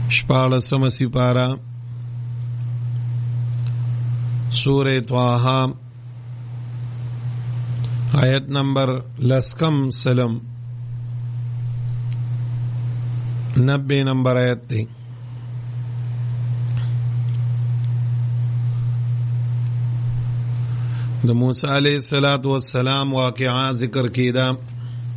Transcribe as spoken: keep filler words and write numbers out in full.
شپاړسمه سپاره سورہ طه آیت نمبر لسکم سلم نبے نمبر آیت تھی. د موسی علیہ الصلوۃ والسلام واقعہ ذکر کیدا